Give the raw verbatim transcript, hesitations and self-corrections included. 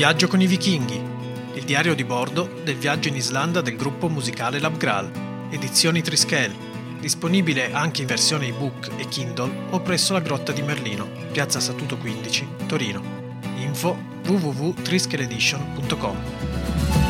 Viaggio con i vichinghi, il diario di bordo del viaggio in Islanda del gruppo musicale Labgral, edizioni Triskel, disponibile anche in versione ebook e Kindle o presso la Grotta di Merlino, Piazza Statuto quindici, Torino. Info w w w punto triskeledition punto com.